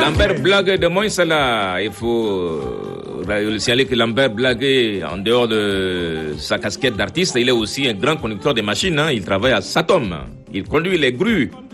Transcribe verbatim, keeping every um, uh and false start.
Lambert Blague de Moïsala. Il faut le signaler que Lambert Blague, en dehors de sa casquette d'artiste, il est aussi un grand conducteur de machines. Hein. Il travaille à Satom. Il conduit les grues